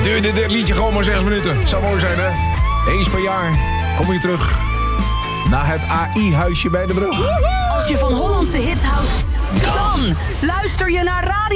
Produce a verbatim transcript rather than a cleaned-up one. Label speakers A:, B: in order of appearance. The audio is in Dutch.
A: duurde dit liedje gewoon maar zes minuten. Zou mooi zijn, hè? Eens per jaar kom je terug naar het A I-huisje bij de brug.
B: Als je van Hollandse hits houdt, dan luister je naar Radio